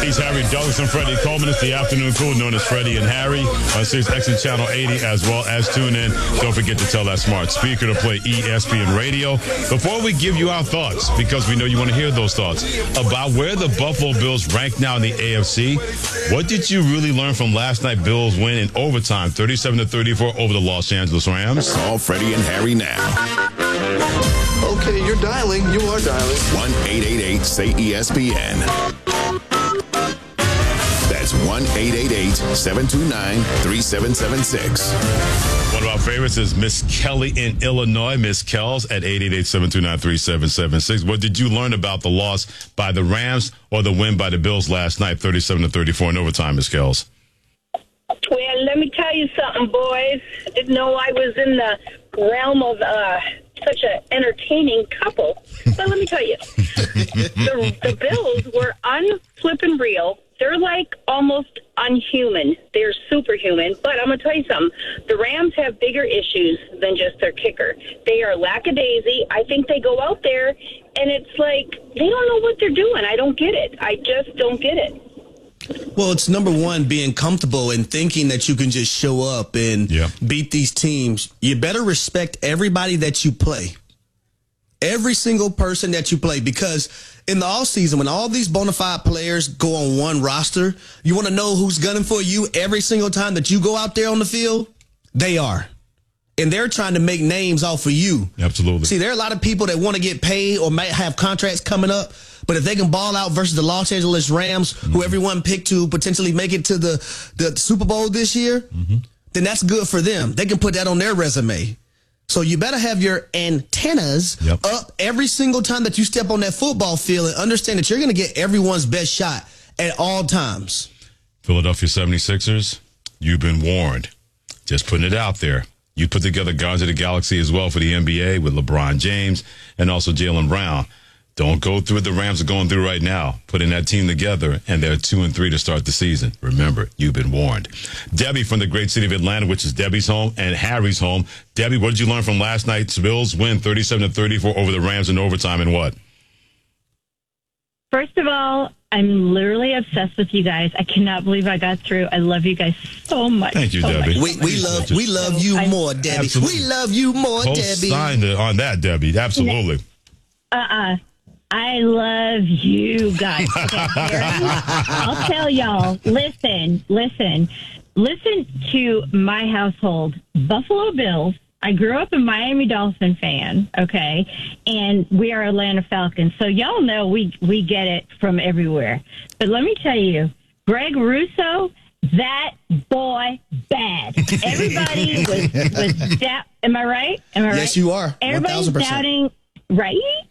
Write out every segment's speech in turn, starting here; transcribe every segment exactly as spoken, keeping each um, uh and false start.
He's Harry Douglas and Freddie Coleman. It's the afternoon crew known as Freddie and Harry on Sirius X M Channel eighty, as well as tune in. Don't forget to tell that smart speaker to play E S P N Radio. Before we give you our thoughts, because we know you want to hear those thoughts, about where the Buffalo Bills rank now in the A F C, what did you really learn from last night Bills win in overtime, thirty-seven to thirty-four over the Los Angeles Rams? Call Freddie and Harry now. Okay, you're dialing. You are dialing. one eight eight eight say E S P N. That's one eight eight eight seven two nine three seven seven six. One of our favorites is Miss Kelly in Illinois. Miss Kells at eight eight eight seven two nine three seven seven six. What did you learn about the loss by the Rams or the win by the Bills last night, thirty-seven to thirty-four in overtime, Miss Kells? Well, let me tell you something, boys. Didn't know I was in the realm of uh, such an entertaining couple. But let me tell you, the, the Bills were unflippin' real. They're like almost unhuman. They're superhuman. But I'm going to tell you something. The Rams have bigger issues than just their kicker. They are lackadaisy. I think they go out there, and it's like they don't know what they're doing. I don't get it. I just don't get it. Well, it's number one, being comfortable and thinking that you can just show up and yeah. beat these teams. You better respect everybody that you play. Every single person that you play, because in the offseason, when all these bona fide players go on one roster, you want to know who's gunning for you every single time that you go out there on the field? They are. And they're trying to make names off of you. Absolutely. See, there are a lot of people that want to get paid or might have contracts coming up, but if they can ball out versus the Los Angeles Rams, mm-hmm. who everyone picked to potentially make it to the, the Super Bowl this year, mm-hmm. then that's good for them. They can put that on their resume. So you better have your antennas yep. up every single time that you step on that football field and understand that you're going to get everyone's best shot at all times. Philadelphia seventy-sixers, you've been warned. Just putting it out there. You put together Guardians of the Galaxy as well for the N B A with LeBron James and also Jaylen Brown. Don't go through what the Rams are going through right now. Putting that team together, and they're two and three to start the season. Remember, you've been warned. Debbie from the great city of Atlanta, which is Debbie's home and Harry's home. Debbie, what did you learn from last night's Bills win, thirty-seven to thirty-four over the Rams in overtime, and what? First of all, I'm literally obsessed with you guys. I cannot believe I got through. I love you guys so much. Thank you, so Debbie. We, we love we love you I, more, Debbie. Absolutely. We love you more, Debbie. Co-signed on that, Debbie. Absolutely. Uh-uh. I love you guys. Okay, I'll tell y'all, listen, listen, listen to my household. Buffalo Bills. I grew up a Miami Dolphin fan, okay, and we are Atlanta Falcons. So y'all know we, we get it from everywhere. But let me tell you, Greg Russo, that boy bad. Everybody was, was doubt. Am I right? Am I right? Yes, you are. Everybody's doubting, right?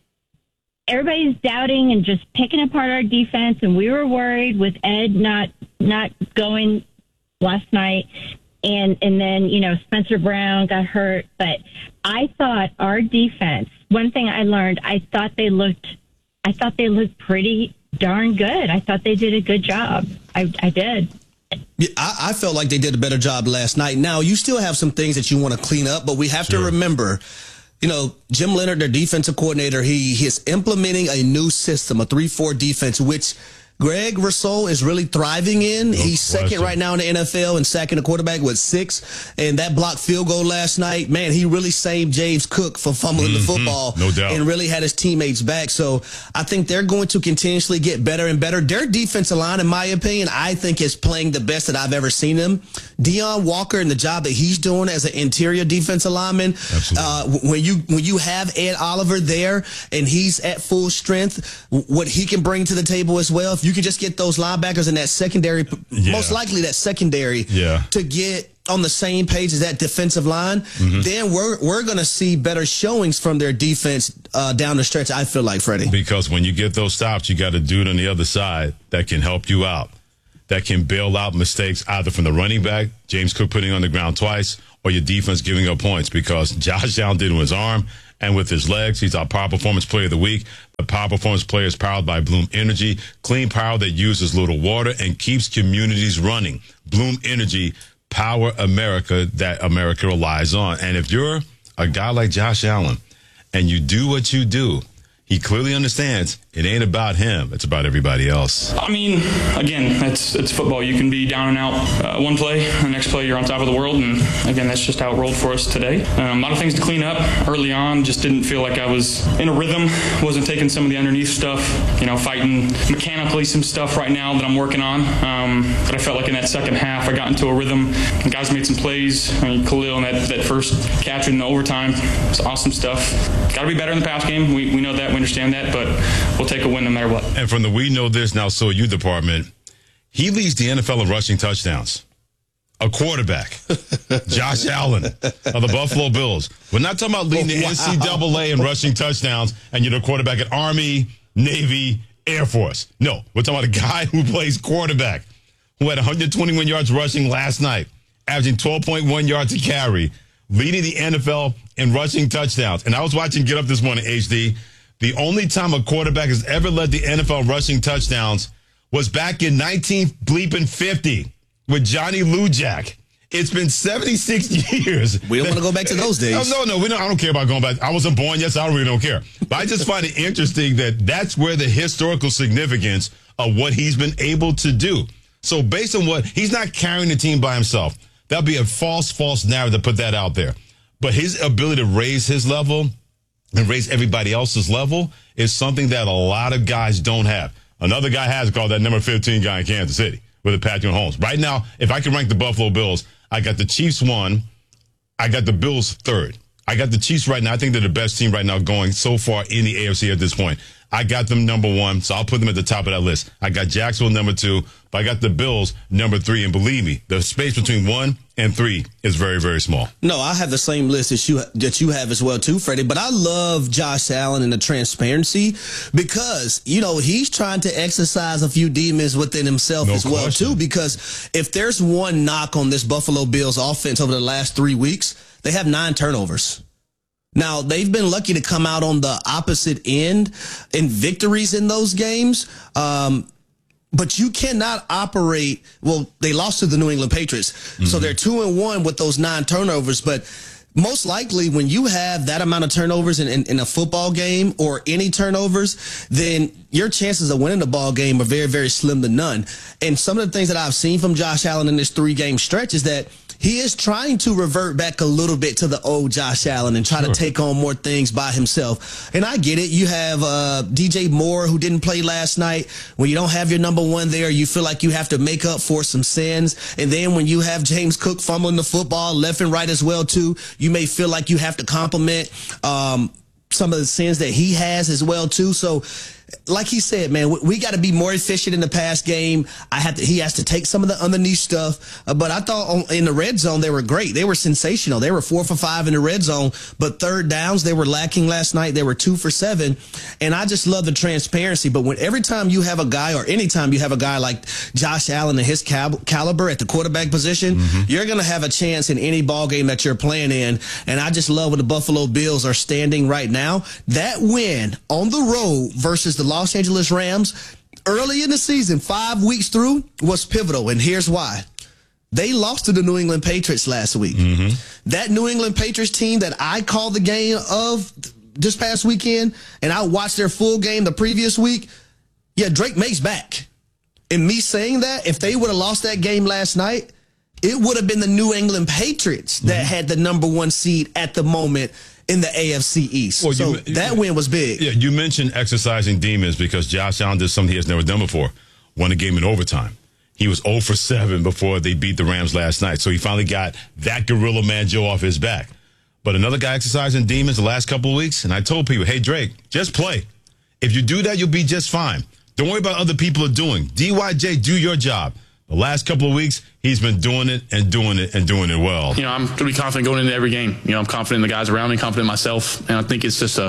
Everybody's doubting and just picking apart our defense, and we were worried with Ed not not going last night, and and then you know Spencer Brown got hurt. But I thought our defense. One thing I learned, I thought they looked, I thought they looked pretty darn good. I thought they did a good job. I I did. Yeah, I, I felt like they did a better job last night. Now you still have some things that you want to clean up, but we have sure. to remember. You know, Jim Leonard, their defensive coordinator, he, he is implementing a new system, a three four defense, which Greg Rousseau is really thriving in. No He's question. second right now in the N F L and sacking a quarterback with six. And that blocked field goal last night, man, he really saved James Cook from fumbling mm-hmm. the football. No doubt. And really had his teammates back. So I think they're going to continuously get better and better. Their defensive line, in my opinion, I think is playing the best that I've ever seen them. Deion Walker and the job that he's doing as an interior defensive lineman. Uh, when you when you have Ed Oliver there and he's at full strength, what he can bring to the table as well. If you can just get those linebackers in that secondary, yeah. most likely that secondary, yeah. to get on the same page as that defensive line, mm-hmm. then we're we're going to see better showings from their defense uh, down the stretch, I feel like, Freddie. Because when you get those stops, you got a dude on the other side that can help you out, that can bail out mistakes either from the running back, James Cook putting on the ground twice, or your defense giving up points, because Josh Allen did it with his arm and with his legs. He's our Power Performance Player of the Week. The Power Performance Player is powered by Bloom Energy, clean power that uses little water and keeps communities running. Bloom Energy, power America that America relies on. And if you're a guy like Josh Allen and you do what you do, he clearly understands it ain't about him. It's about everybody else. I mean, again, it's it's football. You can be down and out uh, one play, the next play you're on top of the world, and again, that's just how it rolled for us today. Um, a lot of things to clean up early on. Just didn't feel like I was in a rhythm. Wasn't taking some of the underneath stuff. You know, fighting mechanically some stuff right now that I'm working on. Um, but I felt like in that second half, I got into a rhythm. And guys made some plays. I mean, Khalil and that, that first catch in the overtime, it's awesome stuff. Got to be better in the pass game. We we know that. We understand that, but we'll take a win no matter what. And from the We Know This, Now So You department, he leads the N F L in rushing touchdowns. A quarterback, Josh Allen of the Buffalo Bills. We're not talking about leading the wow. N C double A in rushing touchdowns, and you're the quarterback at Army, Navy, Air Force. No, we're talking about a guy who plays quarterback, who had one hundred twenty-one yards rushing last night, averaging twelve point one yards a carry, leading the N F L in rushing touchdowns. And I was watching Get Up this morning, H D. The only time a quarterback has ever led the N F L rushing touchdowns was back in nineteen bleeping fifty with Johnny Lujak. It's been seventy-six years. We don't want to go back to those days. No, no, no. We don't, I don't care about going back. I wasn't born yet, so I really don't care. But I just find it interesting that that's where the historical significance of what he's been able to do. So based on what, he's not carrying the team by himself. That'd be a false, false narrative to put that out there. But his ability to raise his level and raise everybody else's level is something that a lot of guys don't have. Another guy has called that number fifteen guy in Kansas City with Patrick Mahomes. Right now, if I can rank the Buffalo Bills, I got the Chiefs one, I got the Bills third. I got the Chiefs right now. I think they're the best team right now going so far in the A F C at this point. I got them number one, so I'll put them at the top of that list. I got Jacksonville number two, but I got the Bills number three. And believe me, the space between one and three is very, very small. No, I have the same list as you, that you have as well, too, Freddie. But I love Josh Allen and the transparency because, you know, he's trying to exercise a few demons within himself No as well, question. too. Because if there's one knock on this Buffalo Bills offense over the last three weeks, they have nine turnovers. Now, they've been lucky to come out on the opposite end in victories in those games. Um, but you cannot operate. Well, they lost to the New England Patriots. Mm-hmm. So they're two and one with those nine turnovers. But most likely when you have that amount of turnovers in, in, in a football game or any turnovers, then your chances of winning the ball game are very, very slim to none. And some of the things that I've seen from Josh Allen in this three game stretch is that he is trying to revert back a little bit to the old Josh Allen and try sure. to take on more things by himself. And I get it. You have uh, D J Moore, who didn't play last night. When you don't have your number one there, you feel like you have to make up for some sins. And then when you have James Cook fumbling the football left and right as well, too, you may feel like you have to compliment um, some of the sins that he has as well, too. So, like he said, man, we, we got to be more efficient in the pass game. I have to, he has to take some of the underneath stuff. Uh, but I thought on, in the red zone, they were great. They were sensational. They were four for five in the red zone. But third downs, they were lacking last night. They were two for seven. And I just love the transparency. But when every time you have a guy or anytime you have a guy like Josh Allen and his cal- caliber at the quarterback position, mm-hmm. you're going to have a chance in any ball game that you're playing in. And I just love where the Buffalo Bills are standing right now. That win on the road versus the Los Angeles Rams early in the season, five weeks through, was pivotal. And here's why. They lost to the New England Patriots last week. Mm-hmm. That New England Patriots team that I called the game of this past weekend, and I watched their full game the previous week, yeah, Drake May's back. And me saying that, if they would have lost that game last night, it would have been the New England Patriots that mm-hmm. had the number one seed at the moment in the A F C East. Well, so you, that win was big. Yeah, you mentioned exercising demons because Josh Allen did something he has never done before. Won a game in overtime. He was zero for seven before they beat the Rams last night. So he finally got that Gorilla Man Joe off his back. But another guy exercising demons the last couple of weeks, and I told people, hey, Drake, just play. If you do that, you'll be just fine. Don't worry about what other people are doing. D Y J, do your job. The last couple of weeks, he's been doing it and doing it and doing it well. You know, I'm going to be confident going into every game. You know, I'm confident in the guys around me, confident in myself. And I think it's just a,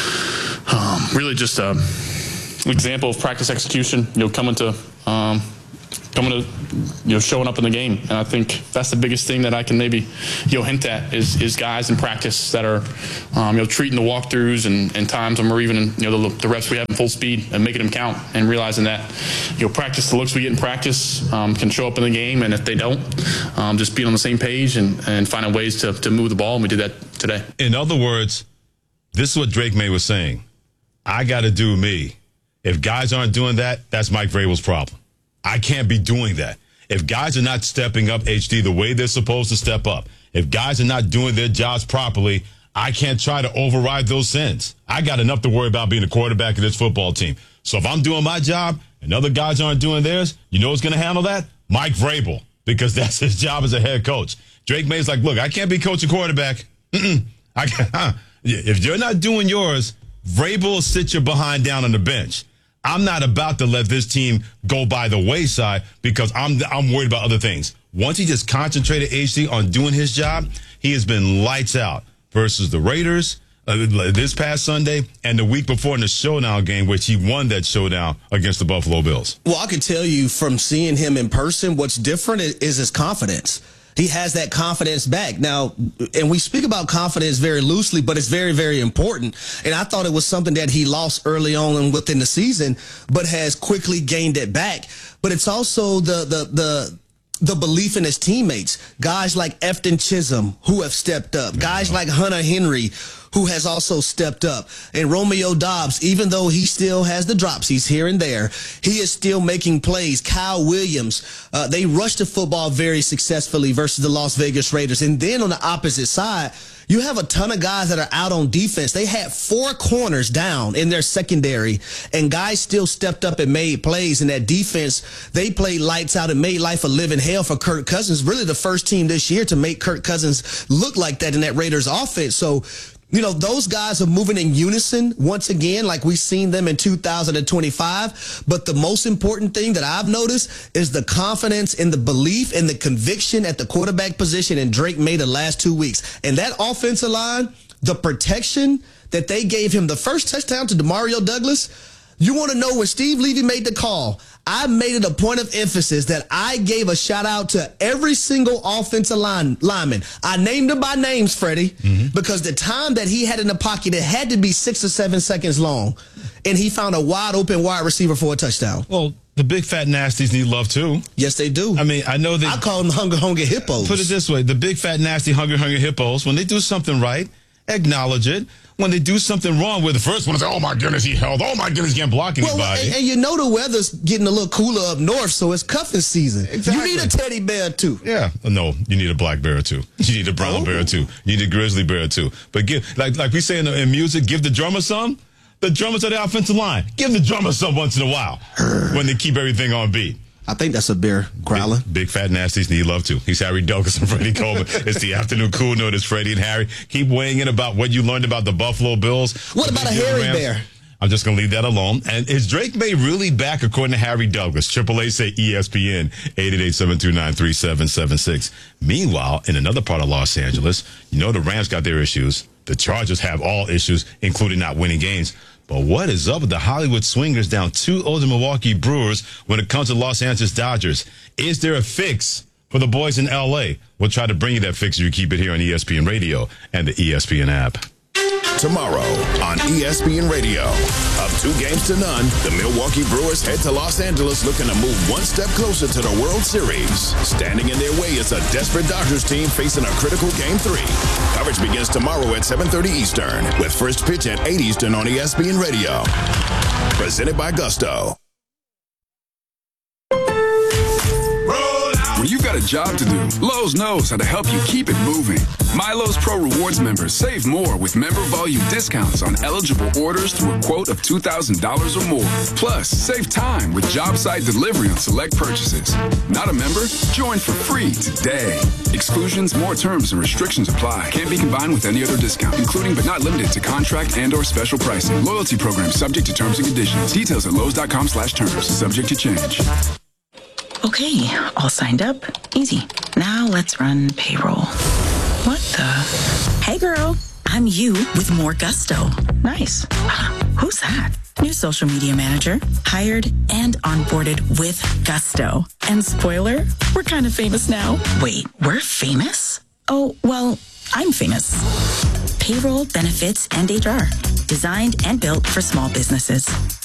um, really just a example of practice execution, you know, coming to, um, coming to, you know, showing up in the game. And I think that's the biggest thing that I can maybe, you know, hint at is, is guys in practice that are, um, you know, treating the walkthroughs and, and times when we're even, in, you know, the, the reps we have in full speed and making them count and realizing that, you know, practice, the looks we get in practice um, can show up in the game. And if they don't, um, just being on the same page and, and finding ways to, to move the ball. And we did that today. In other words, this is what Drake May was saying. I got to do me. If guys aren't doing that, that's Mike Vrabel's problem. I can't be doing that. If guys are not stepping up, H D, the way they're supposed to step up, if guys are not doing their jobs properly, I can't try to override those sins. I got enough to worry about being the quarterback of this football team. So if I'm doing my job and other guys aren't doing theirs, you know who's going to handle that? Mike Vrabel, because that's his job as a head coach. Drake May's like, look, I can't be coaching quarterback. Mm-mm. I can't. If you're not doing yours, Vrabel will sit your behind down on the bench. I'm not about to let this team go by the wayside because I'm I'm worried about other things. Once he just concentrated, H D, on doing his job, he has been lights out versus the Raiders uh, this past Sunday and the week before in the showdown game, which he won that showdown against the Buffalo Bills. Well, I can tell you from seeing him in person, what's different is his confidence. He has that confidence back now, and we speak about confidence very loosely, but it's very, very important. And I thought it was something that he lost early on and within the season, but has quickly gained it back. But it's also the the the the belief in his teammates, guys like Efton Chisholm who have stepped up, guys like Hunter Henry who has also stepped up, and Romeo Doubs, even though he still has the dropsies here and there, he is still making plays. Kyle Williams, uh, they rushed the football very successfully versus the Las Vegas Raiders. And then on the opposite side, you have a ton of guys that are out on defense. They had four corners down in their secondary, and guys still stepped up and made plays. In that defense, they played lights out and made life a living hell for Kirk Cousins. Really the first team this year to make Kirk Cousins look like that in that Raiders offense. So, you know, those guys are moving in unison once again, like we've seen them in two thousand twenty-five. But the most important thing that I've noticed is the confidence and the belief and the conviction at the quarterback position in Drake May the last two weeks. And that offensive line, the protection that they gave him, the first touchdown to Demario Douglas, you want to know when Steve Levy made the call, I made it a point of emphasis that I gave a shout out to every single offensive line lineman. I named them by names, Freddie, mm-hmm. because the time that he had in the pocket, it had to be six or seven seconds long, and he found a wide open wide receiver for a touchdown. Well, the big fat nasties need love too. Yes, they do. I mean, I know they. I call them hunger, hunger hippos. Put it this way: the big fat nasty hunger, hunger hippos. When they do something right, acknowledge it. When they do something wrong, with the first one is, oh my goodness, he held. Oh my goodness, he can't block anybody. Well, and, and you know the weather's getting a little cooler up north, so it's cuffing season. Exactly. You need a teddy bear too. Yeah. No, you need a black bear too. You need a brown oh. bear too. You need a grizzly bear too. But give, like like we say in, in music, give the drummer some. The drummers are the offensive line. Give the drummer some once in a while when they keep everything on beat. I think that's a bear growling. Big, big fat nasties need love too. He's Harry Douglas and Freddie Coleman. It's the afternoon cool note. It's Freddie and Harry. Keep weighing in about what you learned about the Buffalo Bills. What about a hairy Rams. bear? I'm just going to leave that alone. And is Drake May really back, according to Harry Douglas? Triple A say E S P N, eight eight eight, seven two nine, three seven seven six. Meanwhile, in another part of Los Angeles, you know the Rams got their issues. The Chargers have all issues, including not winning games. But what is up with the Hollywood Swingers down two oh to Milwaukee Brewers when it comes to Los Angeles Dodgers? Is there a fix for the boys in L A? We'll try to bring you that fix if you keep it here on E S P N Radio and the E S P N app. Tomorrow on E S P N Radio. Up two games to none, the Milwaukee Brewers head to Los Angeles looking to move one step closer to the World Series. Standing in their way is a desperate Dodgers team facing a critical Game three. Coverage begins tomorrow at seven thirty Eastern with first pitch at eight Eastern on E S P N Radio. Presented by Gusto. When you've got a job to do, Lowe's knows how to help you keep it moving. My Lowe's Pro Rewards members save more with member volume discounts on eligible orders through a quote of two thousand dollars or more. Plus, save time with job site delivery on select purchases. Not a member? Join for free today. Exclusions, more terms, and restrictions apply. Can't be combined with any other discount, including but not limited to contract and or special pricing. Loyalty program subject to terms and conditions. Details at Lowe's.com slash terms. Subject to change. Okay, all signed up. Easy. Now let's run payroll. What the? Hey girl, I'm you with more Gusto. Nice. Who's that? New social media manager. Hired and onboarded with Gusto. And spoiler, we're kind of famous now. Wait, we're famous? Oh, well, I'm famous. Payroll, benefits, and H R. Designed and built for small businesses.